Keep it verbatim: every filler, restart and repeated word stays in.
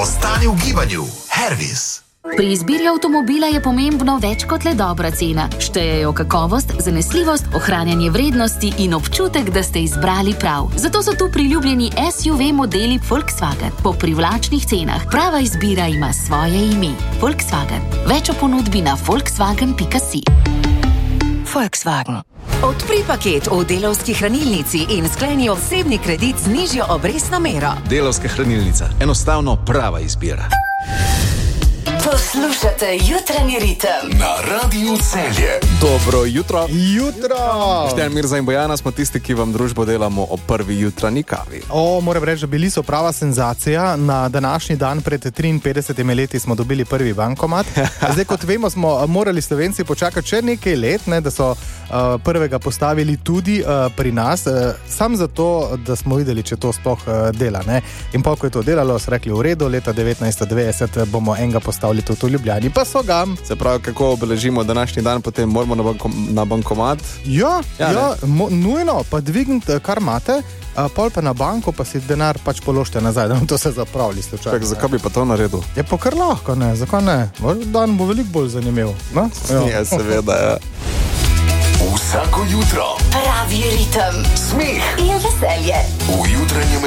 Ostani v gibanju. Hervis. Pri izbiri avtomobila je pomembno več kot le dobra cena. Štejejo kakovost, zanesljivost, ohranjanje vrednosti in občutek, da ste izbrali prav. Zato so tu priljubljeni S U V modeli Volkswagen. Po privlačnih cenah. Prava izbira ima svoje ime. Volkswagen. Več o ponudbi na volkswagen pika si. Volkswagen. Odpri paket v Delavski hranilnici in skleni osebni kredit z nižjo obrestno mero. Delavska hranilnica. Enostavno prava izbira. Poslušate Jutranji ritem Na Radiu Celje. Dobro jutro. Jutro! Boštjan, Mirza in Bojana smo tisti, ki vam družbo delamo o prvi jutranji kavi. O, moram reči, da bili so prava senzacija. Na današnji dan pred triinpetdesetimi leti smo dobili prvi bankomat. Zdaj, kot vemo, smo morali Slovenci počakati še nekaj let, ne, da so uh, prvega postavili tudi uh, pri nas. Uh, sam zato, da smo videli, če to sploh uh, dela. Ne. In pa, ko je to delalo, so rekli v redu, leta devetnajststo dvajset bomo enega postavili tudi v Ljubljani, pa so ga. Se pravi, kako obeležimo današnji dan, potem moramo na, bankom, na bankomat? Ja, Ja, ja mo, nujno, pa dvignite, kar imate, a pol pa na banko, pa si denar pač položite nazaj, da vam to se zapravili slučajno. Čak, zakaj bi pa to naredil? Je pa kar lahko, ne, zakaj ne? Dan bo veliko bolj zanimiv. No? Ja, seveda, ja. Vsako jutro. Pravi ritem Smeh in veselje v jutranjem